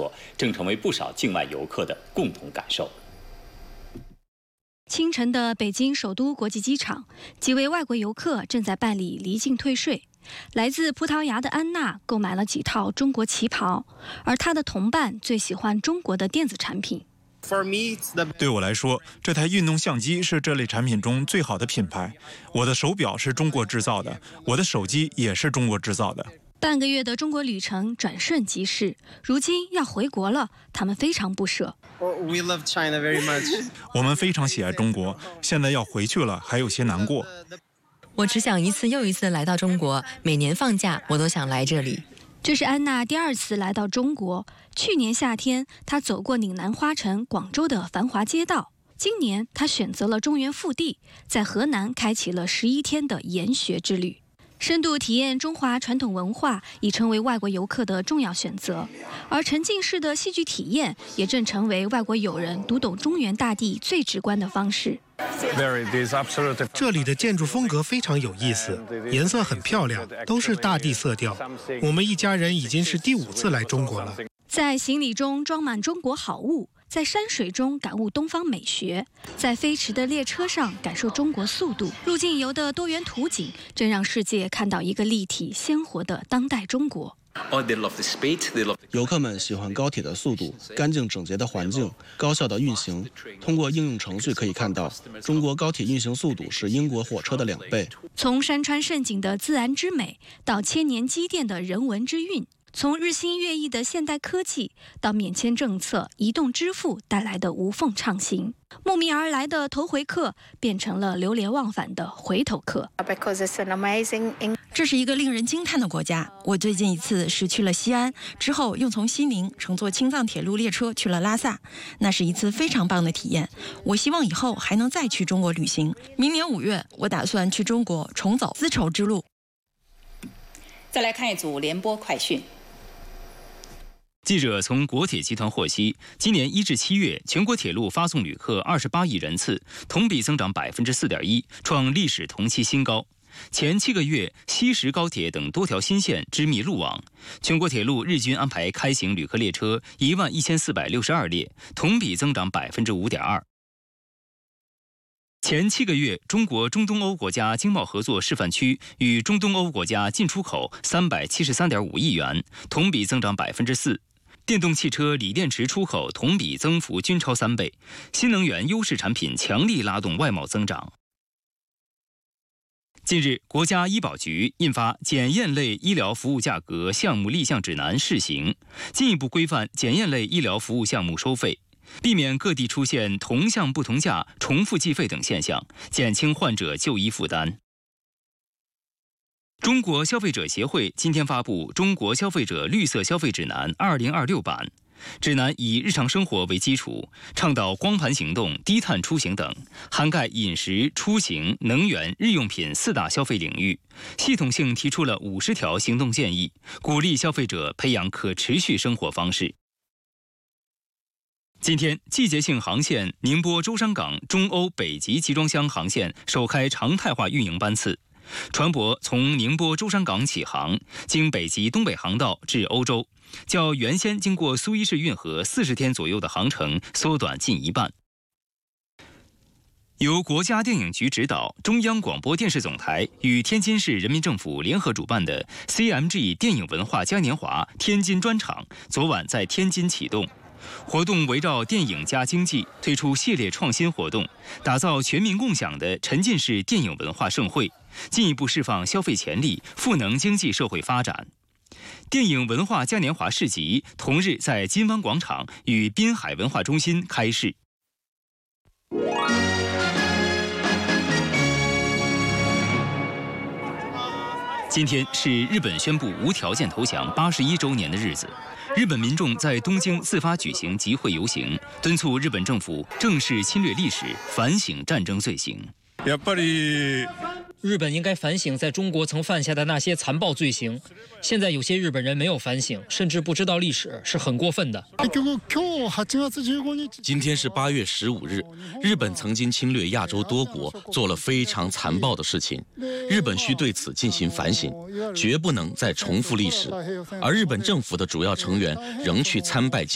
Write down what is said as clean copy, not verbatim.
活，正成为不少境外游客的共同感受。 清晨的北京首都国际机场，几位外国游客正在办理离境退税。来自葡萄牙的安娜购买了几套中国旗袍，而她的同伴最喜欢中国的电子产品。 对我来说，这台运动相机是这类产品中最好的品牌。我的手表是中国制造的，我的手机也是中国制造的。 半个月的中国旅程转瞬即逝，如今要回国了，他们非常不舍。 我们非常喜爱中国，现在要回去了，还有些难过。 我只想一次又一次来到中国，每年放假我都想来这里。 这是安娜第2次来到中国。去年夏天，她走过岭南花城广州的繁华街道。今年，她选择了中原腹地，在河南开启了11天的研学之旅。深度体验中华传统文化已成为外国游客的重要选择，而沉浸式的戏剧体验也正成为外国友人读懂中原大地最直观的方式。 这里的建筑风格非常有意思，颜色很漂亮，都是大地色调。我们一家人已经是第5次来中国了。 在行李中装满中国好物，在山水中感悟东方美学，在飞驰的列车上感受中国速度。入境游的多元图景，正让世界看到一个立体鲜活的当代中国。 游客们喜欢高铁的速度、干净整洁的环境、高效的运行。通过应用程序可以看到，中国高铁运行速度是英国火车的2倍。 从山川胜景的自然之美，到千年积淀的人文之韵。从日新月异的现代科技到免签政策、移动支付带来的无缝畅行，慕名而来的头回客变成了流连忘返的回头客。 这是一个令人惊叹的国家。我最近一次是去了西安，之后又从西宁乘坐青藏铁路列车去了拉萨，那是一次非常棒的体验。我希望以后还能再去中国旅行。明年5月，我打算去中国重走丝绸之路。 再来看一组联播快讯。 记者从国铁集团获悉，今年1至7月，全国铁路发送旅客28亿人次，同比增长4.1%，创历史同期新高。前7个月，西石高铁等多条新线织密路网，全国铁路日均安排开行旅客列车11462列，同比增长5.2%。前7个月，中国中东欧国家经贸合作示范区与中东欧国家进出口373.5亿元，同比增长4%。电动汽车锂电池出口同比增幅均超3倍，新能源优势产品强力拉动外贸增长。近日，国家医保局印发《检验类医疗服务价格项目立项指南》试行，进一步规范检验类医疗服务项目收费，避免各地出现同项不同价、重复计费等现象，减轻患者就医负担。中国消费者协会今天发布《中国消费者绿色消费指南2026》版。指南以日常生活为基础，倡导光盘行动、低碳出行等，涵盖饮食、出行、能源、日用品4大消费领域，系统性提出了50条行动建议，鼓励消费者培养可持续生活方式。今天，季节性航线宁波舟山港中欧北极集装箱航线首开常态化运营班次。船舶从宁波舟山港起航，经北极东北航道至欧洲，较原先经过苏伊士运河40天左右的航程缩短近1半。由国家电影局指导，中央广播电视总台与天津市人民政府联合主办的 CMG 电影文化嘉年华天津专场昨晚在天津启动。活动围绕电影加经济推出系列创新活动，打造全民共享的沉浸式电影文化盛会，进一步释放消费潜力，赋能经济社会发展。电影文化嘉年华市集同日在金湾广场与滨海文化中心开市。今天是日本宣布无条件投降81周年的日子。日本民众在东京自发举行集会游行，敦促日本政府正视侵略历史，反省战争罪行。 日本应该反省在中国曾犯下的那些残暴罪行。现在有些日本人没有反省，甚至不知道历史，是很过分的。 今天是8月15日，日本曾经侵略亚洲多国，做了非常残暴的事情。日本需对此进行反省，绝不能再重复历史。而日本政府的主要成员仍去参拜。